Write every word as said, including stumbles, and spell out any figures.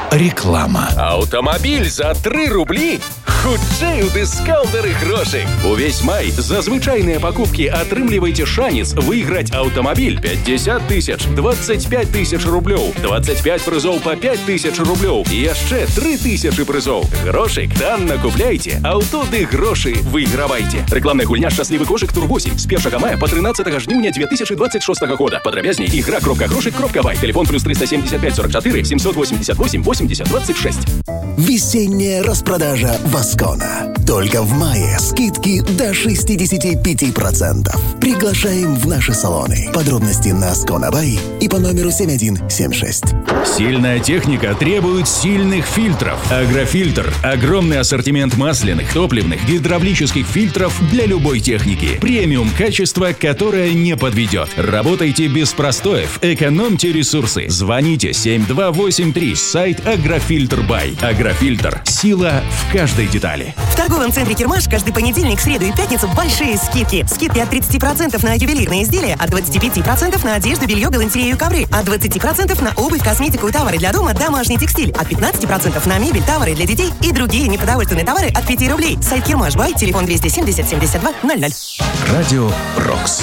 Реклама. Автомобіль за три рублі? Хутчэй у дыскаунтары грошей. Увесь май за звычайныя покупки атрымлівайце шанец выиграть автомобиль пятьдесят тысяч, двадцать пять тысяч рублёў, двадцать пять прызоў по пять тысяч рублёў и яшчэ три тысячи прызоў. Грошик танна купляйте, аўто ды грошы выйгравайце. Рекламная гульня «Шчаслівы кошык Тур восемь» с первого мая по тринадцатое жніўня две тысячи двадцать шестого года. Подробнее игра кропка грошик кропка бай. Телефон плюс триста семьдесят пять сорок четыре семьсот восемьдесят восемь восемьдесят двадцать шесть. Весенняя распродажа Васкона. Только в мае скидки до шестьдесят пять процентов. Приглашаем в наши салоны. Подробности на Сконабай и по номеру семь один семь шесть. Сильная техника требует сильных фильтров. Агрофильтр – огромный ассортимент масляных, топливных, гидравлических фильтров для любой техники. Премиум качество, которое не подведет. Работайте без простоев, экономьте ресурсы. Звоните семь два восемь три, сайт Агрофильтр Бай. Агрофильтр – сила в каждой детали. В торговом центре «Кирмаш» каждый понедельник, среду и пятницу большие скидки. Скидки от тридцати процентов на ювелирные изделия, от двадцати пяти процентов на одежду, белье, галантерею и ковры, от двадцати процентов на обувь, косметику и товары для дома, домашний текстиль, от пятнадцати процентов на мебель, товары для детей и другие непродовольственные товары от пяти рублей. Сайт «Кирмаш Бай», телефон двести семьдесят семьдесят два ноль ноль. Радио «Рокс».